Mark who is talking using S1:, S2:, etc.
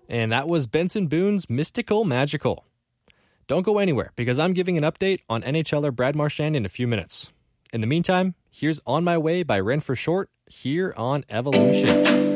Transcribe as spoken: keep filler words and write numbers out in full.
S1: And that was Benson Boone's Mystical Magical. Don't go anywhere, because I'm giving an update on NHLer Brad Marchand in a few minutes. In the meantime, here's On My Way by Ren for Short, here on Evolution.